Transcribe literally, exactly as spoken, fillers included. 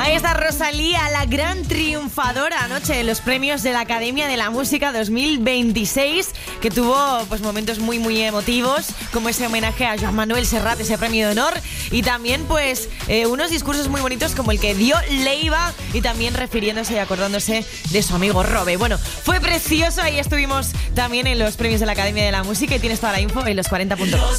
Ahí está Rosalía, la gran triunfadora anoche en los premios de la Academia de la Música dos mil veintiséis, que tuvo pues momentos muy muy emotivos, como ese homenaje a Joan Manuel Serrat, ese premio de honor, y también pues eh, unos discursos muy bonitos como el que dio Leiva, y también refiriéndose y acordándose de su amigo Robe. Bueno, fue precioso, ahí estuvimos también en los premios de la Academia de la Música, y tienes toda la info en los cuarenta punto com.